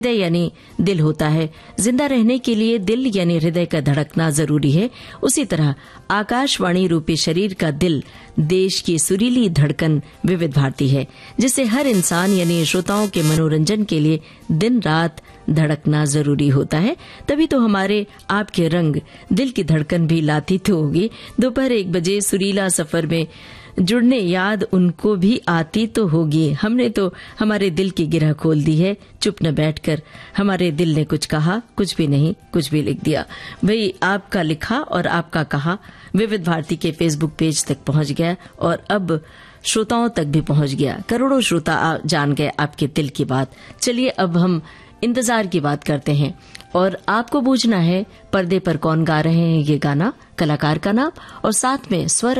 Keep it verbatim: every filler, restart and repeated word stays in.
हृदय यानी दिल होता है। जिंदा रहने के लिए दिल यानी हृदय का धड़कना जरूरी है। उसी तरह आकाशवाणी रूपी शरीर का दिल देश की सुरीली धड़कन विविध भारती है, जिसे हर इंसान यानी श्रोताओं के मनोरंजन के लिए दिन रात धड़कना जरूरी होता है। तभी तो हमारे आपके रंग दिल की धड़कन भी लाती तो होगी। दोपहर एक बजे सुरीला सफर में जुड़ने याद उनको भी आती तो होगी। हमने तो हमारे दिल की गिरह खोल दी है, चुप न बैठकर हमारे दिल ने कुछ कहा, कुछ भी नहीं, कुछ भी लिख दिया। भाई, आपका लिखा और आपका कहा विविध भारती के फेसबुक पेज तक पहुंच गया और अब श्रोताओं तक भी पहुंच गया। करोड़ों श्रोता जान गए आपके दिल की बात। चलिए अब हम इंतजार की बात करते हैं और आपको पूछना है पर्दे पर कौन गा रहे हैं ये गाना, कलाकार का नाम और साथ में स्वर